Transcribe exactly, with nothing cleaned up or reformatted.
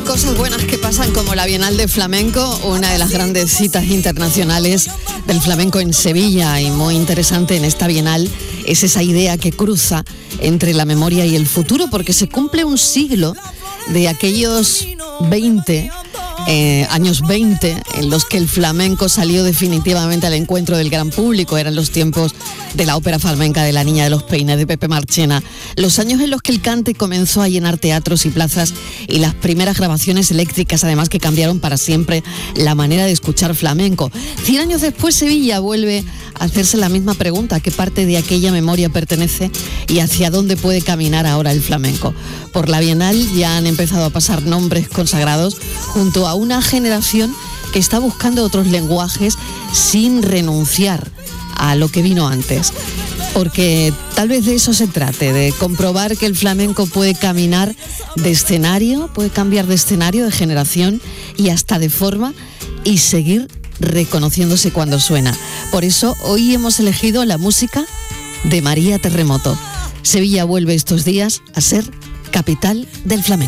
cosas buenas que pasan, como la Bienal de Flamenco, una de las grandes citas internacionales del flamenco en Sevilla, y muy interesante en esta Bienal es esa idea que cruza entre la memoria y el futuro, porque se cumple un siglo de aquellos veinte Eh, años veinte en los que el flamenco salió definitivamente al encuentro del gran público. Eran los tiempos de la ópera flamenca de La Niña de los Peines, de Pepe Marchena, los años en los que el cante comenzó a llenar teatros y plazas, y las primeras grabaciones eléctricas, además, que cambiaron para siempre la manera de escuchar flamenco. Cien años después, Sevilla vuelve a hacerse la misma pregunta: ¿a qué parte de aquella memoria pertenece y hacia dónde puede caminar ahora el flamenco? Por la Bienal ya han empezado a pasar nombres consagrados junto a una generación que está buscando otros lenguajes sin renunciar a lo que vino antes. Porque tal vez de eso se trate, de comprobar que el flamenco puede caminar de escenario, puede cambiar de escenario, de generación y hasta de forma, y seguir reconociéndose cuando suena. Por eso hoy hemos elegido la música de María Terremoto. Sevilla vuelve estos días a ser capital del flamenco.